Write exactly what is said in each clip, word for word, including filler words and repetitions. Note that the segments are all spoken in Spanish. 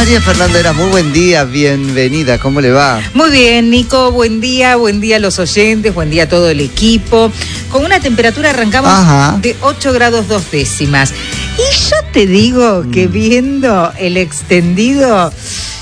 María Fernanda Heras, muy buen día, bienvenida, ¿cómo le va? Muy bien, Nico, buen día, buen día a los oyentes, buen día a todo el equipo. Con una temperatura arrancamos Ajá. de ocho grados dos décimas. Y yo te digo que viendo el extendido,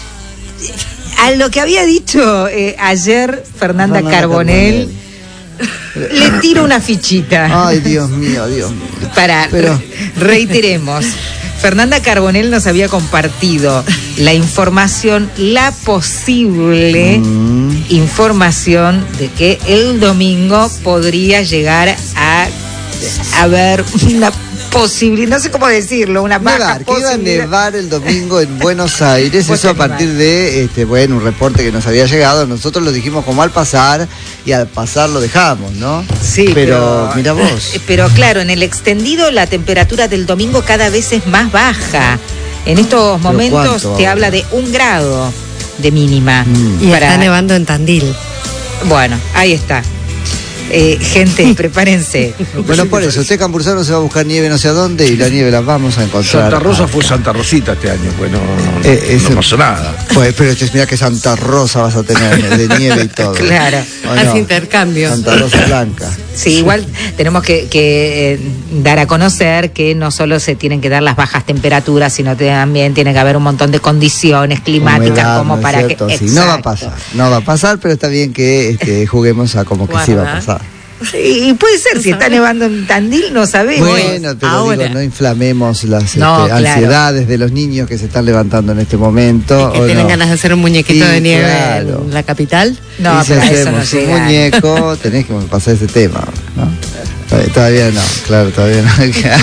a lo que había dicho eh, ayer Fernanda, Fernanda Carbonell, Carbonell, le tiro una fichita. Ay, Dios mío, Dios mío. Para, Pero... reiteremos. Fernanda Carbonell nos había compartido la información, la posible mm. información de que el domingo podría llegar a haber una posibilidad, no sé cómo decirlo, una baja nevar, posibilidad. Que iba a nevar el domingo en Buenos Aires, eso a partir de, este, bueno, un reporte que nos había llegado, nosotros lo dijimos como al pasar, y al pasar lo dejamos, ¿no? Sí, pero, pero mira vos. Pero claro, en el extendido la temperatura del domingo cada vez es más baja. En estos momentos te habla ahora? de un grado de mínima. Mm. Y para... está nevando en Tandil. Bueno, ahí está. Eh, gente, prepárense. Bueno, por eso, usted Cambursano se va a buscar nieve no sé a dónde y la nieve la vamos a encontrar. Santa Rosa fue Santa Rosita este año, pues no, no, eh, ese, no pasó nada. Pues, pero mira que Santa Rosa vas a tener de nieve y todo. Claro, hace no, intercambio. Santa Rosa Blanca. Sí, igual tenemos que, que eh, dar a conocer que no solo se tienen que dar las bajas temperaturas, sino que también tiene que haber un montón de condiciones climáticas. Humedad, como ¿no para cierto? que... Sí, no va a pasar, no va a pasar, pero está bien que este, juguemos a como que Guarda. sí va a pasar. Y puede ser, si está nevando en Tandil, no sabemos. Bueno, pero Ahora. digo, no inflamemos las no, este, claro. ansiedades de los niños que se están levantando en este momento. ¿Y que tienen no? ganas de hacer un muñequito sí, de nieve claro. en la capital? No, y si pero hacemos eso no un muñeco, tenés que pasar ese tema, ¿no? Todavía no, claro, todavía no.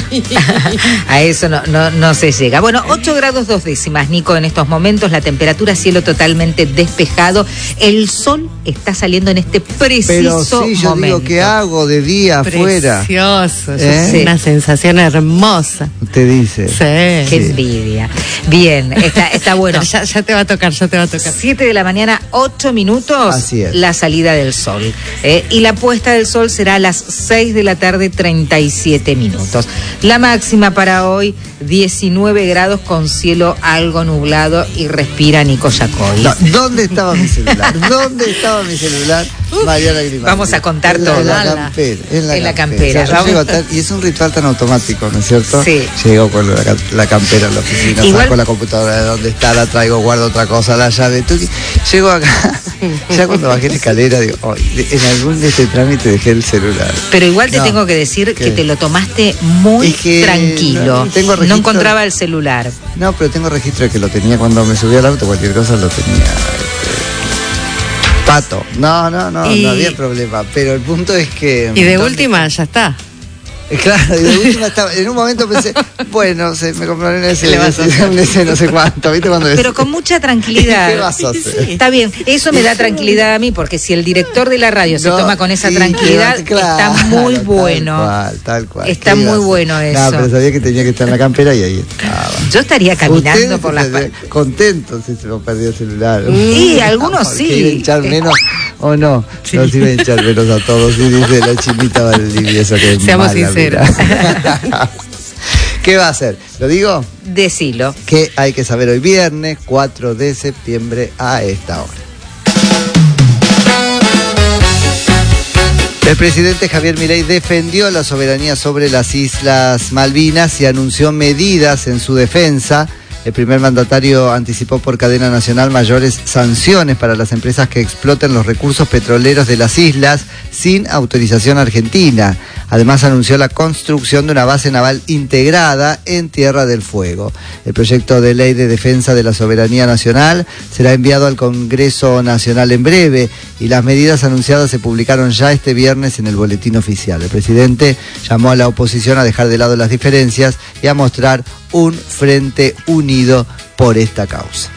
A eso no, no, no se llega. Bueno, ocho grados dos décimas, Nico, en estos momentos, la temperatura, cielo totalmente despejado, el sol está saliendo en este preciso Pero sí, yo momento. digo, ¿qué hago de día afuera? Precioso, ¿Eh? es una sensación hermosa. Usted dice. Sí. Qué sí. envidia. Bien, está, está bueno. Ya, ya te va a tocar, ya te va a tocar. siete de la mañana, ocho minutos, Así es. La salida del sol. Eh, y la puesta del sol será a las seis de la tarde, treinta y siete minutos. La máxima para hoy, diecinueve grados con cielo algo nublado y respira Nico Yacoy. No, ¿dónde estaba mi celular? ¿Dónde estaba mi celular? Mariana Grimaldi. Vamos a contar todo. En la campera. En la, en la campera. campera. O sea, yo tan, y es un ritual tan automático, ¿no es cierto? Sí. Llego con la, la campera a la oficina, Igual... saco la computadora de donde está, la traigo, guardo otra cosa, la llave. Tuki. Llego acá, ya cuando bajé la escalera, digo, oh, en algún de este trámite dejé el celular. Pero igual te no, tengo que decir ¿qué? que te lo tomaste muy es que tranquilo. No, tengo registro, no encontraba el celular. No, pero tengo registro de que lo tenía cuando me subí al auto, cualquier cosa lo tenía. Este, Pato. No, no, no, y... no había problema. Pero el punto es que. Y de última, ya está. Claro, y de última estaba, en un momento pensé, bueno, se, me compraron ese, un ese no sé cuánto, ¿viste? Cuando pero con mucha tranquilidad. ¿Qué vas a hacer? Sí. Está bien, eso me da tranquilidad a mí, porque si el director de la radio no, se toma con esa sí, tranquilidad, claro, está muy bueno. Tal cual, tal cual. Está muy bueno eso. No, pero sabía que tenía que estar en la campera y ahí estaba. Yo estaría caminando Ustedes por las calles. Contento si se me perdió el celular. Sí, algunos sí. Iba a hinchar menos, o no, sí. Nos iba a hinchar menos a todos, y dice la chinita Valdivia, eso que es Seamos mala, sinceros. ¿Qué va a hacer? ¿Lo digo? Decilo. Que hay que saber hoy viernes cuatro de septiembre a esta hora. El presidente Javier Milei defendió la soberanía sobre las Islas Malvinas y anunció medidas en su defensa. El primer mandatario anticipó por cadena nacional mayores sanciones para las empresas que exploten los recursos petroleros de las islas sin autorización argentina. Además anunció la construcción de una base naval integrada en Tierra del Fuego. El proyecto de ley de defensa de la soberanía nacional será enviado al Congreso Nacional en breve y las medidas anunciadas se publicaron ya este viernes en el boletín oficial. El presidente llamó a la oposición a dejar de lado las diferencias y a mostrar un frente unido por esta causa.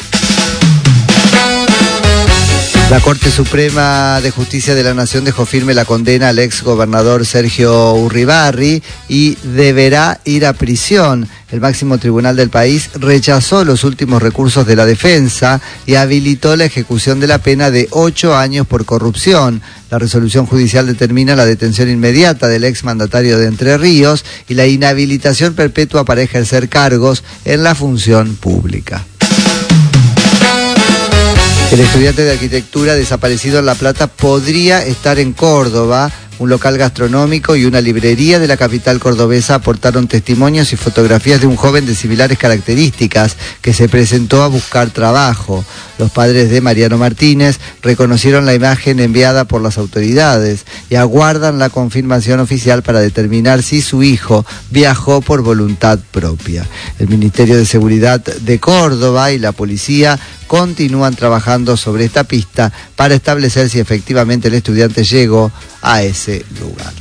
La Corte Suprema de Justicia de la Nación dejó firme la condena al ex gobernador Sergio Urribarri y deberá ir a prisión. El máximo tribunal del país rechazó los últimos recursos de la defensa y habilitó la ejecución de la pena de ocho años por corrupción. La resolución judicial determina la detención inmediata del ex mandatario de Entre Ríos y la inhabilitación perpetua para ejercer cargos en la función pública. El estudiante de arquitectura desaparecido en La Plata podría estar en Córdoba. Un local gastronómico y una librería de la capital cordobesa aportaron testimonios y fotografías de un joven de similares características que se presentó a buscar trabajo. Los padres de Mariano Martínez reconocieron la imagen enviada por las autoridades y aguardan la confirmación oficial para determinar si su hijo viajó por voluntad propia. El Ministerio de Seguridad de Córdoba y la policía continúan trabajando sobre esta pista para establecer si efectivamente el estudiante llegó a ese lugar.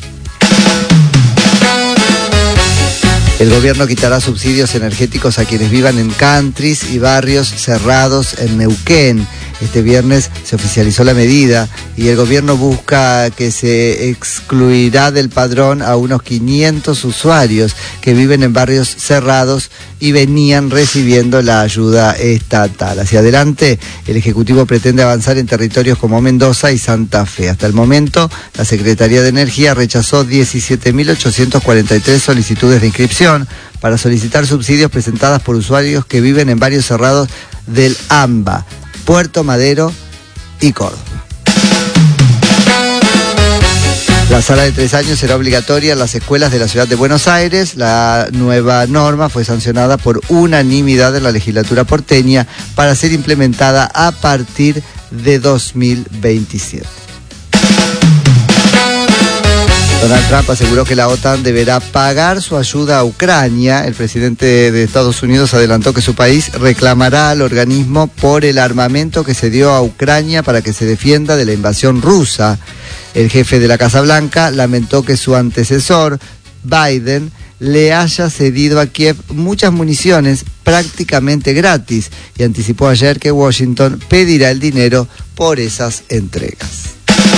El gobierno quitará subsidios energéticos a quienes vivan en countries y barrios cerrados en Neuquén. Este viernes se oficializó la medida y el gobierno busca que se excluirá del padrón a unos quinientos usuarios que viven en barrios cerrados y venían recibiendo la ayuda estatal. Hacia adelante, el Ejecutivo pretende avanzar en territorios como Mendoza y Santa Fe. Hasta el momento, la Secretaría de Energía rechazó diecisiete mil ochocientas cuarenta y tres solicitudes de inscripción para solicitar subsidios presentadas por usuarios que viven en barrios cerrados del AMBA, Puerto Madero y Córdoba. La sala de tres años será obligatoria en las escuelas de la ciudad de Buenos Aires. La nueva norma fue sancionada por unanimidad en la legislatura porteña para ser implementada a partir de dos mil veintisiete. Donald Trump aseguró que la OTAN deberá pagar su ayuda a Ucrania. El presidente de Estados Unidos adelantó que su país reclamará al organismo por el armamento que se dio a Ucrania para que se defienda de la invasión rusa. El jefe de la Casa Blanca lamentó que su antecesor, Biden, le haya cedido a Kiev muchas municiones prácticamente gratis y anticipó ayer que Washington pedirá el dinero por esas entregas.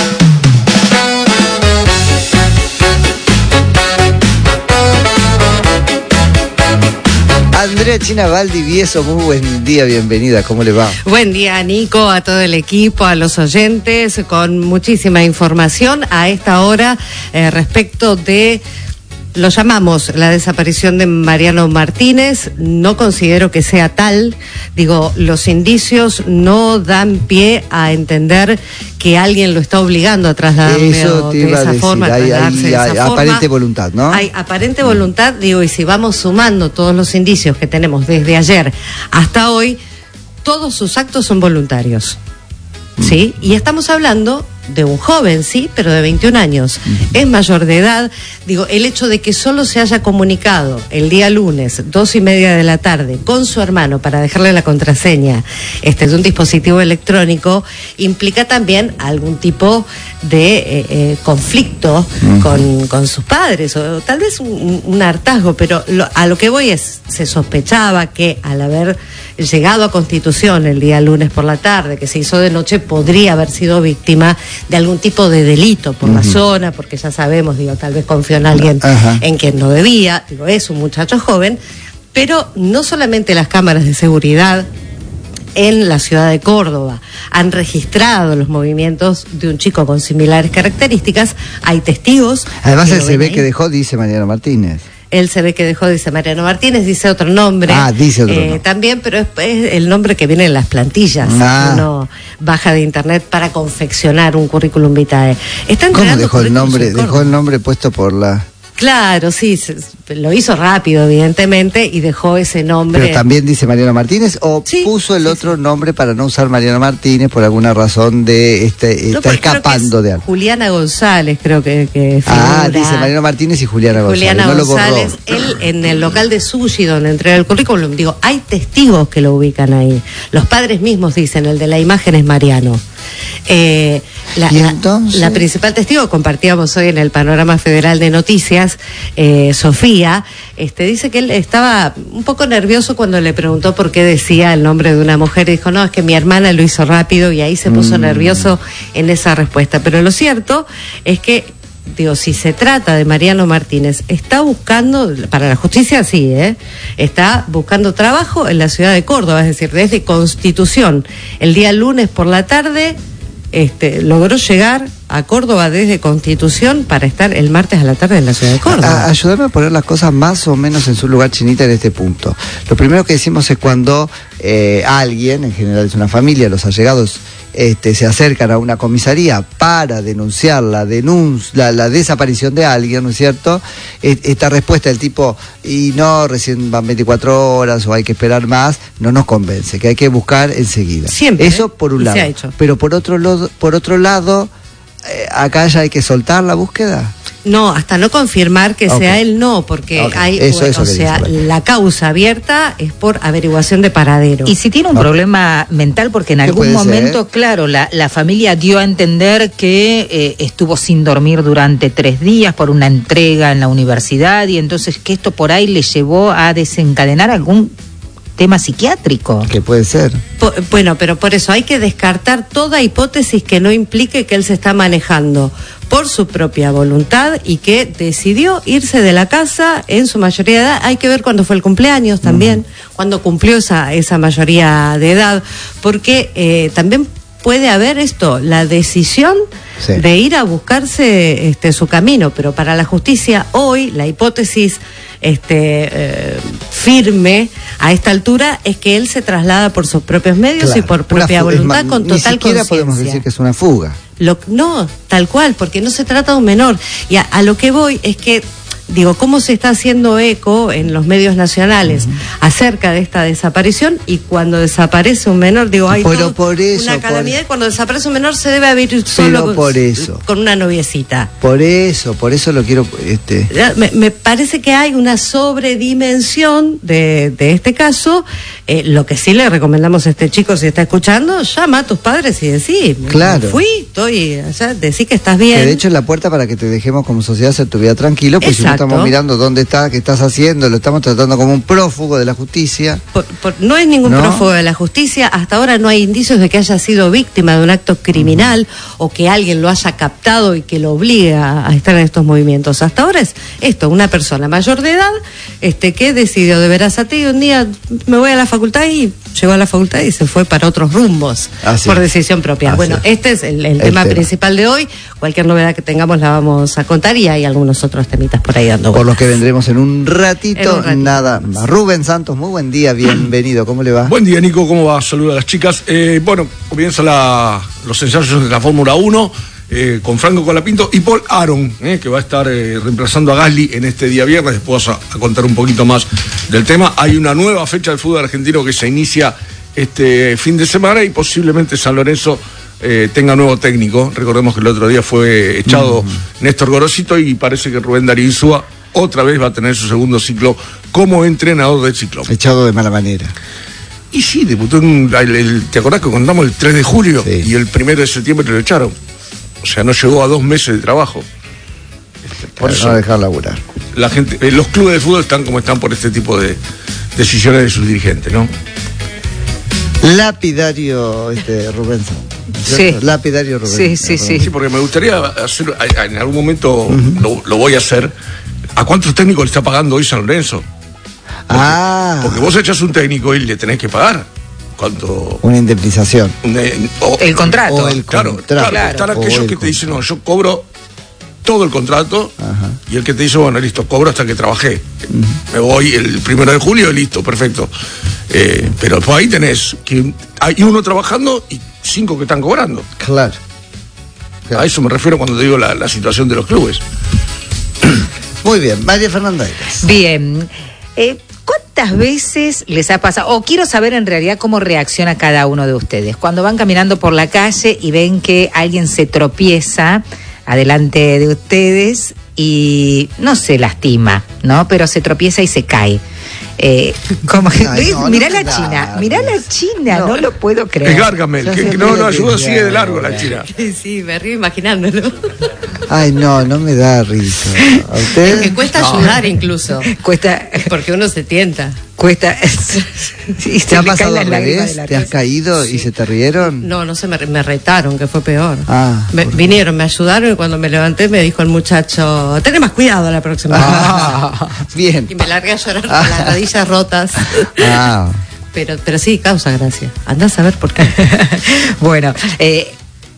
Andrea China Valdivieso, muy buen día, bienvenida, ¿cómo le va? Buen día, Nico, a todo el equipo, a los oyentes, con muchísima información a esta hora eh, respecto de... Lo llamamos la desaparición de Mariano Martínez. No considero que sea tal. Digo, los indicios no dan pie a entender que alguien lo está obligando a trasladarlo de esa decir. forma, a trasladarse hay, hay, de esa hay forma. Aparente voluntad, ¿no? Hay aparente voluntad, digo, y si vamos sumando todos los indicios que tenemos desde ayer hasta hoy, todos sus actos son voluntarios. ¿Sí? Y estamos hablando de un joven, sí, pero de veintiún años. Uh-huh. Es mayor de edad. Digo, el hecho de que solo se haya comunicado el día lunes, dos y media de la tarde, con su hermano para dejarle la contraseña este, de un dispositivo electrónico, implica también algún tipo de eh, eh, conflicto uh-huh. con, con sus padres, o tal vez un, un hartazgo, pero lo, a lo que voy es, se sospechaba que al haber llegado a Constitución el día lunes por la tarde, que se hizo de noche, podría haber sido víctima de algún tipo de delito por uh-huh. la zona, porque ya sabemos, digo, tal vez confió en alguien uh-huh. en quien no debía, digo, es un muchacho joven, pero no solamente las cámaras de seguridad en la ciudad de Córdoba han registrado los movimientos de un chico con similares características, hay testigos. Además el C V que dejó dice Mariano Martínez. Él se ve que dejó, dice Mariano Martínez, dice otro nombre. Ah, dice otro eh, nombre. También, pero es, es el nombre que viene en las plantillas. Ah. Uno baja de internet para confeccionar un currículum vitae. Están ¿Cómo dejó el nombre? Dejó el nombre puesto por la... Claro, sí, se, lo hizo rápido, evidentemente, y dejó ese nombre. ¿Pero también dice Mariano Martínez o sí, puso el sí, otro sí. nombre para no usar Mariano Martínez por alguna razón de este, está no, escapando de algo? Juliana González, creo que, que figura. Ah, dice Mariano Martínez y Juliana González. Juliana no González, lo borró. Él en el local de sushi donde entrega el currículum, digo, hay testigos que lo ubican ahí. Los padres mismos dicen, el de la imagen es Mariano. Eh, la, ¿Y entonces? La, la principal testigo, compartíamos hoy en el Panorama Federal de Noticias, eh, Sofía, este, dice que él estaba un poco nervioso cuando le preguntó por qué decía el nombre de una mujer y dijo, no, es que mi hermana lo hizo rápido, y ahí se puso mm. nervioso en esa respuesta. Pero lo cierto es que, digo, si se trata de Mariano Martínez, está buscando, para la justicia sí, ¿eh? está buscando trabajo en la ciudad de Córdoba, es decir, desde Constitución, el día lunes por la tarde, este, logró llegar a Córdoba desde Constitución para estar el martes a la tarde en la ciudad de Córdoba. A, ayudarme a poner las cosas más o menos en su lugar, Chinita, en este punto. Lo primero que decimos es cuando eh, alguien, en general es una familia, los allegados, Este, se acercan a una comisaría para denunciar la, denun- la, la desaparición de alguien, ¿no es cierto? Esta respuesta del tipo, y no, recién van veinticuatro horas o hay que esperar más, no nos convence, que hay que buscar enseguida. Siempre. Eso por un Y lado. se ha hecho. Pero por otro, lo- por otro lado, eh, acá ya hay que soltar la búsqueda. No, hasta no confirmar que Okay. sea él, no, porque Okay. hay, Eso, o, eso o quería sea, saber. la causa abierta es por averiguación de paradero. Y si tiene un No. problema mental, porque en ¿Qué algún puede momento, ser? claro, la, la familia dio a entender que eh, estuvo sin dormir durante tres días por una entrega en la universidad, y entonces que esto por ahí le llevó a desencadenar algún tema psiquiátrico. ¿Qué puede ser? Po- bueno, pero por eso hay que descartar toda hipótesis que no implique que él se está manejando por su propia voluntad y que decidió irse de la casa en su mayoría de edad. Hay que ver cuándo fue el cumpleaños también, uh-huh. cuándo cumplió esa, esa mayoría de edad, porque eh, también puede haber esto, la decisión sí. de ir a buscarse este, su camino, pero para la justicia hoy la hipótesis este, eh, firme a esta altura es que él se traslada por sus propios medios claro. y por propia fu- voluntad, más, con total conciencia. Ni siquiera podemos decir que es una fuga. Lo, no, tal cual, porque no se trata de un menor. Y a, a lo que voy es que, digo, cómo se está haciendo eco en los medios nacionales uh-huh. acerca de esta desaparición, y cuando desaparece un menor, digo, hay Pero por eso, una calamidad, por... cuando desaparece un menor se debe haber solo con, por eso. con una noviecita. Por eso, por eso lo quiero... Este... Me, me parece que hay una sobredimensión de, de este caso. Eh, lo que sí le recomendamos a este chico, si está escuchando, llama a tus padres y decí, claro. fui, estoy allá, decí que estás bien. Que de hecho es la puerta para que te dejemos como sociedad hacer tu vida tranquilo, pues si no estamos mirando dónde estás, qué estás haciendo, lo estamos tratando como un prófugo de la justicia. Por, por, no es ningún ¿No? prófugo de la justicia, hasta ahora no hay indicios de que haya sido víctima de un acto criminal uh-huh. o que alguien lo haya captado y que lo obliga a estar en estos movimientos. Hasta ahora es esto, una persona mayor de edad este, que decidió de veras a ti, un día me voy a la facultad y llegó a la facultad y se fue para otros rumbos Así por decisión propia. Así bueno, este es el, el, el tema, tema principal de hoy. Cualquier novedad que tengamos la vamos a contar, y hay algunos otros temitas por ahí dando por los que vendremos en un ratito, en un ratito nada más. Rubén Santos, muy buen día, bienvenido, ¿cómo le va? Buen día, Nico, ¿cómo va? Saludos a las chicas. Eh, bueno, comienza la, los ensayos de la Fórmula uno eh, con Franco Colapinto y Paul Aron, eh, que va a estar eh, reemplazando a Gasly en este día viernes. Después a, a contar un poquito más del tema. Hay una nueva fecha del fútbol argentino que se inicia este fin de semana, y posiblemente San Lorenzo eh, tenga nuevo técnico. Recordemos que el otro día fue echado mm. Néstor Gorosito, y parece que Rubén Darío Insúa otra vez va a tener su segundo ciclo como entrenador del Ciclón. Echado de mala manera. Y sí, debutó en, el, el, ¿te acordás que contamos el tres de julio? Sí. Y el primero de septiembre lo echaron. O sea, no llegó a dos meses de trabajo. Este, por Para eso no dejar laburar. La gente, eh, los clubes de fútbol están como están por este tipo de decisiones de sus dirigentes, ¿no? Lapidario este, Rubén Santos. Sí. Lapidario Rubén. Sí, sí, sí. Sí, porque me gustaría hacer, en algún momento uh-huh. lo, lo voy a hacer. ¿A cuántos técnicos le está pagando hoy San Lorenzo? Porque, ah. porque vos echás un técnico y le tenés que pagar. ¿Cuánto? Una indemnización. Una, o, el contrato. O el claro, contrato. Claro, están o aquellos que te dicen, no, yo cobro todo el contrato. Ajá. Y el que te dice, bueno, listo, cobro hasta que trabajé. Uh-huh. Me voy el primero de julio, listo, perfecto. Eh, pero después ahí tenés que hay uno trabajando y cinco que están cobrando. Claro. claro. A eso me refiero cuando te digo la, la situación de los clubes. Muy bien, María Fernanda. Bien. Eh, ¿Cuántas veces les ha pasado? O quiero saber en realidad cómo reacciona cada uno de ustedes. Cuando van caminando por la calle y ven que alguien se tropieza adelante de ustedes y no se lastima, ¿no? Pero se tropieza y se cae. Eh, como que, Ay, no, mirá no la China, mirá la China, no, no lo puedo creer. Es Gargamel, que, que no, no ayuda, sigue de largo la China. Sí, sí, me río imaginándolo. Ay, no, no me da risa. ¿A usted? Es que cuesta no. ayudar incluso. Cuesta. Porque uno se tienta. Cuesta. ¿Te se ha pasado al revés? ¿Te has caído sí. y se te rieron? No, no se me, me retaron, que fue peor. Ah, me, vinieron, me ayudaron, y cuando me levanté me dijo el muchacho, ten más cuidado la próxima vez. Ah, bien. Y me largué a llorar con ah. las rodillas rotas. Ah. Pero, pero sí, causa gracia. Andás a ver por qué. Bueno, eh,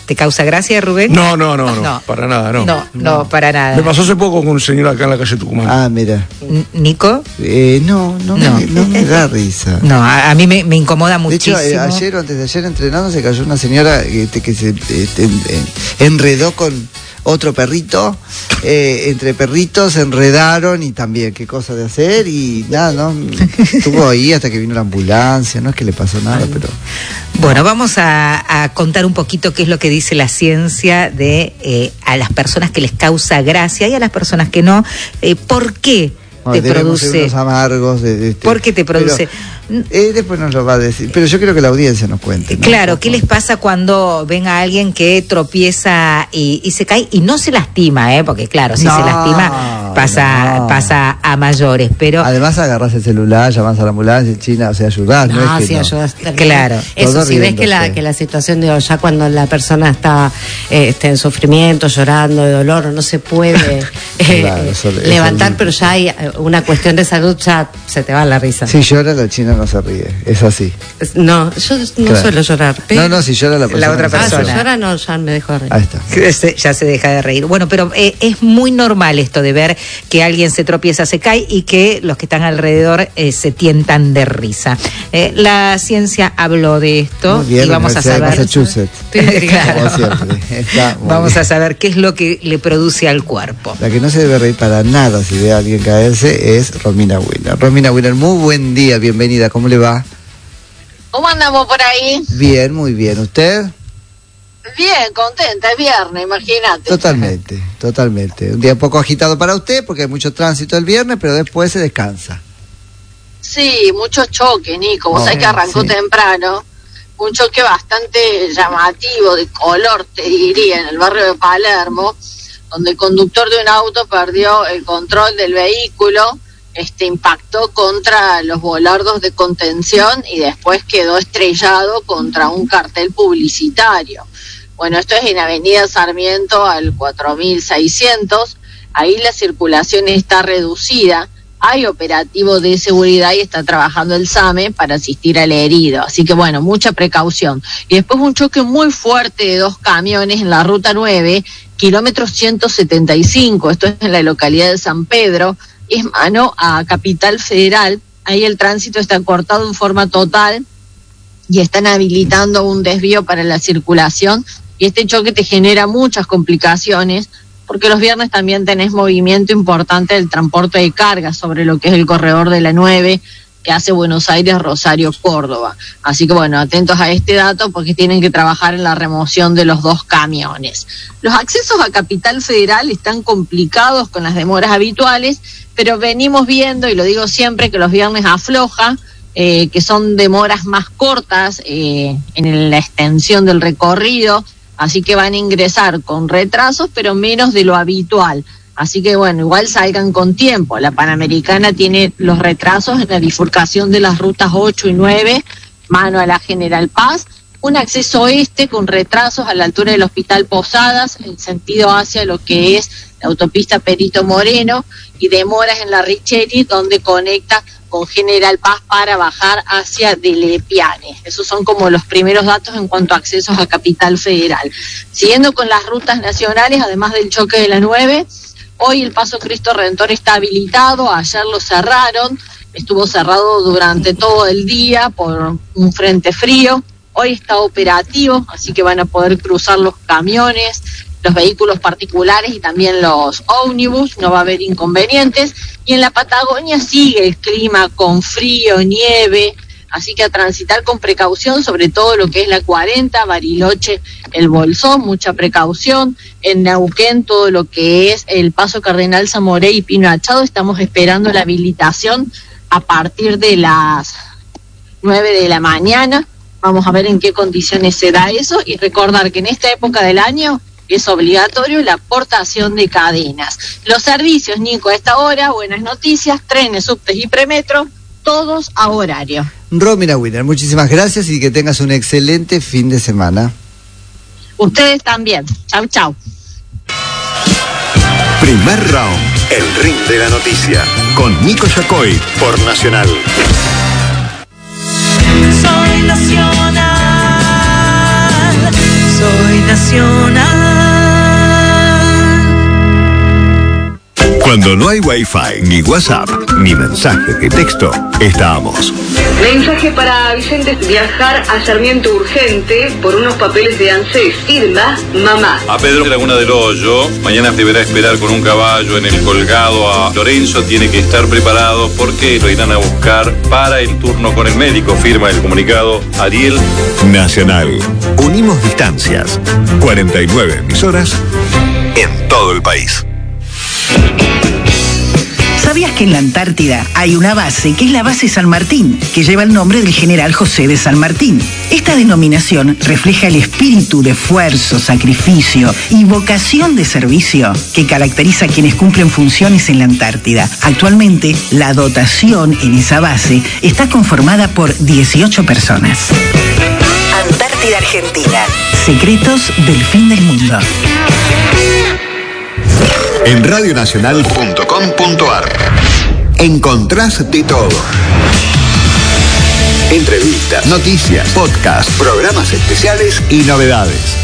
¿Te causa gracia, Rubén? No, no, no, no, no, para nada, no. No, no, para nada. Me pasó hace poco con un señor acá en la calle Tucumán. Ah, mira. ¿Nico? Eh, no, no, no. Me, no me da risa. No, a, a mí me, me incomoda muchísimo. De hecho, eh, ayer o antes de ayer entrenando se cayó una señora que, que se eh, enredó con otro perrito, eh, entre perritos se enredaron y también qué cosa de hacer y nada, no, estuvo ahí hasta que vino la ambulancia, no es que le pasó nada, pero... Bueno, vamos a, a contar un poquito qué es lo que dice la ciencia de eh, a las personas que les causa gracia y a las personas que no, eh, ¿por qué te bueno, produce? Unos amargos de, de este, ¿Por qué te produce? Pero, eh, después nos lo va a decir, pero yo quiero que la audiencia nos cuente, ¿no? Claro, ¿qué les pasa cuando ven a alguien que tropieza y, y se cae y no se lastima, eh? Porque claro, si no, se lastima pasa no. pasa a mayores, pero... Además agarrás el celular, llamás a la ambulancia, China, o sea, ayudás, no, no es que sí, no. ayudás. Claro. Eso si ves que la, que la situación, digo, ya cuando la persona está eh, este, en sufrimiento, llorando de dolor, no se puede eh, claro, eso, levantar, eso pero ya hay una cuestión de salud, ya se te va la risa. Si llora la China no se ríe, es así. No, yo no claro. suelo llorar. Pero... No, no, si llora la persona. La otra persona. Ah, si llora no, ya me dejo de reír. Ahí está. Ya se deja de reír. Bueno, pero eh, es muy normal esto de ver que alguien se tropieza, se cae y que los que están alrededor eh, se tientan de risa. Eh, la ciencia habló de esto muy bien, y vamos a saber. Massachusetts. Claro. Está vamos bien. a saber qué es lo que le produce al cuerpo. La que no se debe reír para nada si ve a alguien caerse es Romina Wiener. Romina Wiener, muy buen día, bienvenida. ¿Cómo le va? ¿Cómo andamos por ahí? Bien, muy bien. ¿Usted? Bien, contenta, es viernes, imagínate. Totalmente, totalmente. Un día poco agitado para usted porque hay mucho tránsito el viernes, pero después se descansa. Sí, muchos choques, Nico. Vos oh, sabés que arrancó sí. temprano. Un choque bastante llamativo, de color, te diría, en el barrio de Palermo, donde el conductor de un auto perdió el control del vehículo, este impactó contra los volardos de contención y después quedó estrellado contra un cartel publicitario. Bueno, esto es en Avenida Sarmiento al cuatro mil seiscientos, ahí la circulación está reducida, hay operativo de seguridad y está trabajando el SAME para asistir al herido, así que bueno, mucha precaución. Y después un choque muy fuerte de dos camiones en la ruta nueve, kilómetro ciento setenta y cinco, esto es en la localidad de San Pedro, es mano a Capital Federal, ahí el tránsito está cortado en forma total y están habilitando un desvío para la circulación y este choque te genera muchas complicaciones porque los viernes también tenés movimiento importante del transporte de carga sobre lo que es el corredor de la nueve que hace Buenos Aires, Rosario, Córdoba. Así que bueno, atentos a este dato porque tienen que trabajar en la remoción de los dos camiones. Los accesos a Capital Federal están complicados con las demoras habituales, pero venimos viendo, y lo digo siempre, que los viernes afloja, eh, que son demoras más cortas eh, en la extensión del recorrido, así que van a ingresar con retrasos, pero menos de lo habitual. Así que bueno, igual salgan con tiempo. La Panamericana tiene los retrasos en la bifurcación de las rutas ocho y nueve, mano a la General Paz, un acceso oeste con retrasos a la altura del Hospital Posadas, en sentido hacia lo que es la autopista Perito Moreno, y demoras en la Richeri, donde conecta con General Paz para bajar hacia Delepiane. Esos son como los primeros datos en cuanto a accesos a Capital Federal. Siguiendo con las rutas nacionales, además del choque de la nueve, hoy el Paso Cristo Redentor está habilitado, ayer lo cerraron, estuvo cerrado durante todo el día por un frente frío, hoy está operativo, así que van a poder cruzar los camiones, los vehículos particulares y también los ómnibus, no va a haber inconvenientes, y en la Patagonia sigue el clima con frío, nieve, así que a transitar con precaución, sobre todo lo que es la cuarenta, Bariloche, el Bolsón, mucha precaución. En Neuquén, todo lo que es el Paso Cardenal Zamoré y Pino Achado, estamos esperando la habilitación a partir de las nueve de la mañana. Vamos a ver en qué condiciones se da eso y recordar que en esta época del año es obligatorio la portación de cadenas. Los servicios, Nico, a esta hora, buenas noticias, trenes, subtes y premetro, todos a horario. Romina Wiener, muchísimas gracias y que tengas un excelente fin de semana. Ustedes también. Chau, chau. Primer round, el ring de la noticia, con Nico Yacoy por Nacional. Soy Nacional, soy Nacional. Nacional. Cuando no hay Wi-Fi, ni WhatsApp, ni mensaje de texto, estamos. Mensaje para Vicente: viajar a Sarmiento urgente por unos papeles de ANSES. Irma, mamá. A Pedro Laguna del Hoyo, mañana deberá esperar con un caballo en el colgado. A Lorenzo tiene que estar preparado porque lo irán a buscar para el turno con el médico. Firma el comunicado Ariel. Nacional. Unimos distancias. cuarenta y nueve emisoras en todo el país. ¿Sabías que en la Antártida hay una base que es la base San Martín, que lleva el nombre del general José de San Martín? Esta denominación refleja el espíritu de esfuerzo, sacrificio y vocación de servicio que caracteriza a quienes cumplen funciones en la Antártida. Actualmente, la dotación en esa base está conformada por dieciocho personas. Antártida Argentina. Secretos del fin del mundo. En radionacional punto com punto ar encontrás de todo. Entrevistas, noticias, podcasts, programas especiales y novedades.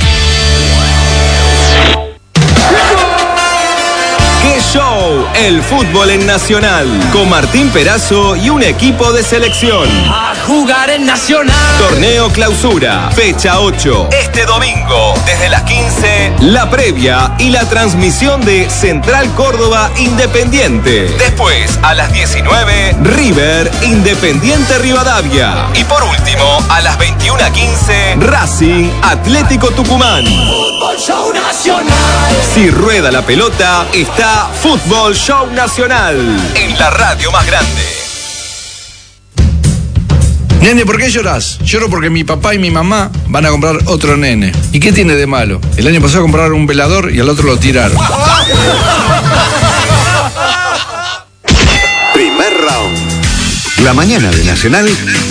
¡Qué show! El fútbol en Nacional, con Martín Perazo y un equipo de selección. A jugar en Nacional. Torneo Clausura, fecha ocho. Este domingo, desde las quince, la previa y la transmisión de Central Córdoba Independiente. Después, a las diecinueve, River Independiente Rivadavia. Y por último, a las veintiuna quince, Racing Atlético Tucumán. Fútbol Show Nacional. Si rueda la pelota, está Fútbol Show Nacional, en la radio más grande. Nene, ¿por qué llorás? Lloro porque mi papá y mi mamá van a comprar otro nene. ¿Y qué tiene de malo? El año pasado compraron un velador y al otro lo tiraron. Primer round. La mañana de Nacional